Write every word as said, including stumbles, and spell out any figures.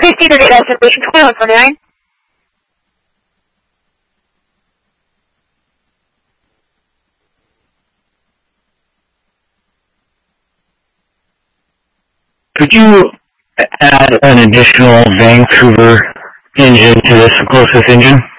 fifty to data station twenty-one forty-nine. Could you add an additional Vancouver engine to this closest engine?